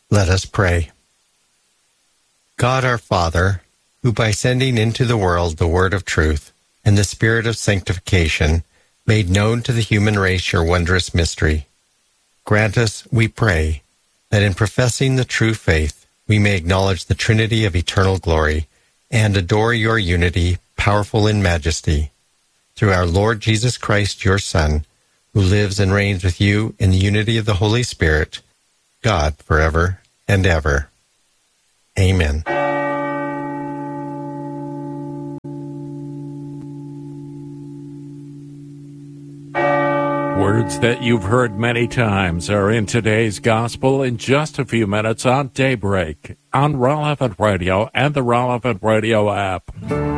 Let us pray. God our Father, who by sending into the world the word of truth and the spirit of sanctification made known to the human race your wondrous mystery, grant us, we pray, that in professing the true faith we may acknowledge the Trinity of eternal glory and adore your unity, powerful in majesty, through our Lord Jesus Christ, your Son, who lives and reigns with you in the unity of the Holy Spirit, God, forever and ever. Amen. Words that you've heard many times are in today's gospel in just a few minutes on Daybreak, on Relevant Radio and the Relevant Radio app.